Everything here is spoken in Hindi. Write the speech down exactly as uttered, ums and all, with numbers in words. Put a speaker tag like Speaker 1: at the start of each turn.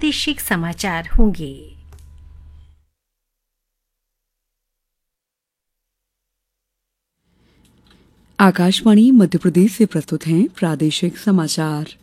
Speaker 1: प्रादेशिक समाचार होंगे।
Speaker 2: आकाशवाणी मध्य प्रदेश से प्रस्तुत हैं प्रादेशिक समाचार।